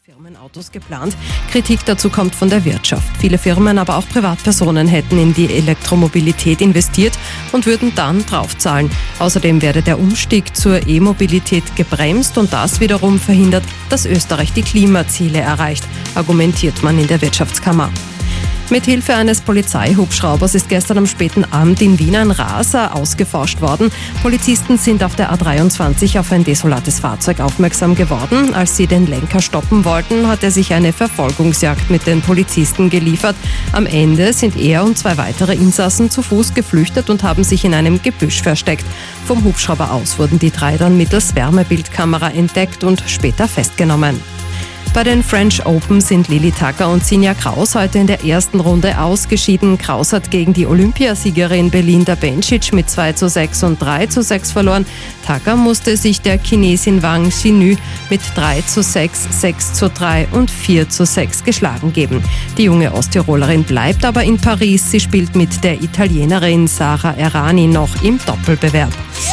Firmenautos geplant. Kritik dazu kommt von der Wirtschaft. Viele Firmen, aber auch Privatpersonen hätten in die Elektromobilität investiert und würden dann draufzahlen. Außerdem werde der Umstieg zur E-Mobilität gebremst und das wiederum verhindert, dass Österreich die Klimaziele erreicht, argumentiert man in der Wirtschaftskammer. Mithilfe eines Polizeihubschraubers ist gestern am späten Abend in Wien ein Raser ausgeforscht worden. Polizisten sind auf der A23 auf ein desolates Fahrzeug aufmerksam geworden. Als sie den Lenker stoppen wollten, hat er sich eine Verfolgungsjagd mit den Polizisten geliefert. Am Ende sind er und 2 weitere Insassen zu Fuß geflüchtet und haben sich in einem Gebüsch versteckt. Vom Hubschrauber aus wurden die 3 dann mittels Wärmebildkamera entdeckt und später festgenommen. Bei den French Open sind Lilly Tacka und Sinja Kraus heute in der ersten Runde ausgeschieden. Kraus hat gegen die Olympiasiegerin Belinda Bencic mit 2:6 und 3:6 verloren. Tacka musste sich der Chinesin Wang Xinyu mit 3:6, 6:3 und 4:6 geschlagen geben. Die junge Osttirolerin bleibt aber in Paris. Sie spielt mit der Italienerin Sara Errani noch im Doppelbewerb.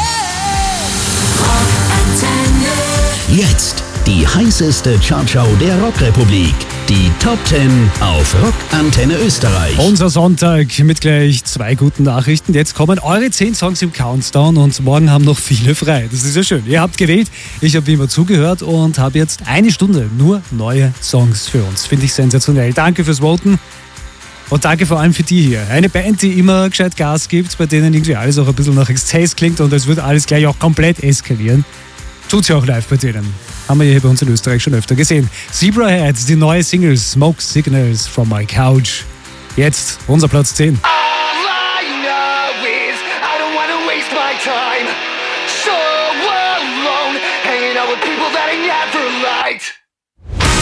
Jetzt die heißeste Chartshow der Rockrepublik. Die Top 10 auf Rock Antenne Österreich. Unser Sonntag mit gleich 2 guten Nachrichten. Jetzt kommen eure 10 Songs im Countdown und morgen haben noch viele frei. Das ist ja schön. Ihr habt gewählt, ich habe wie immer zugehört und habe jetzt 1 Stunde nur neue Songs für uns. Finde ich sensationell. Danke fürs Voten. Und danke vor allem für die hier. Eine Band, die immer gescheit Gas gibt, bei denen irgendwie alles auch ein bisschen nach Exzess klingt und es wird alles gleich auch komplett eskalieren. Tut's ja auch live bei denen. Haben wir hier bei uns in Österreich schon öfter gesehen. Zebraheads, die neue Single Smoke Signals from My Couch. Jetzt unser Platz 10. All I know is I don't wanna waste my time.